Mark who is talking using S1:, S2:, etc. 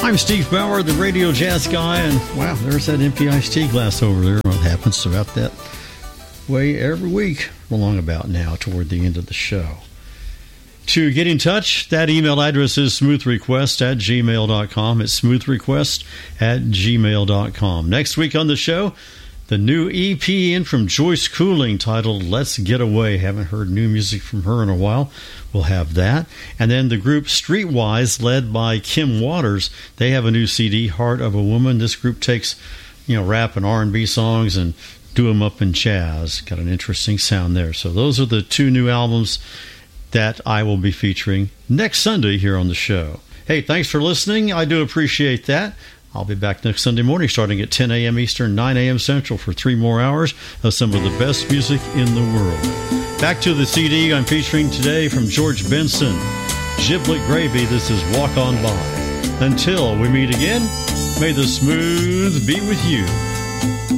S1: I'm Steve Bauer, the radio jazz guy, and wow, there's that empty iced tea glass over there. Well, it happens about that way every week along about now toward the end of the show. To get in touch, that email address is smoothrequest@gmail.com. It's smoothrequest@gmail.com. Next week on the show, the new EP in from Joyce Cooling titled Let's Get Away. Haven't heard new music from her in a while. We'll have that. And then the group Streetwise, led by Kim Waters, they have a new CD, Heart of a Woman. This group takes, rap and R&B songs and do them up in jazz. Got an interesting sound there. So those are the two new albums that I will be featuring next Sunday here on the show. Hey, thanks for listening. I do appreciate that. I'll be back next Sunday morning starting at 10 a.m. Eastern, 9 a.m. Central for 3 more hours of some of the best music in the world. Back to the CD I'm featuring today from George Benson, Giblet Gravy. This is Walk On By. Until we meet again, may the smooth be with you.